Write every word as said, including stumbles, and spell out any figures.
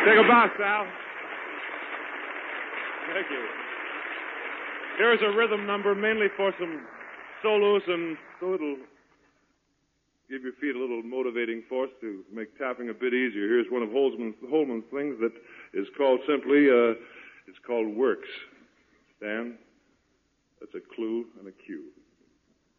Take a bow, Sal. Thank you. Here's a rhythm number mainly for some solos, and so it'll give your feet a little motivating force to make tapping a bit easier. Here's one of Holman's, Holman's things that is called simply, uh, it's called Works. Stan, that's a clue and a cue.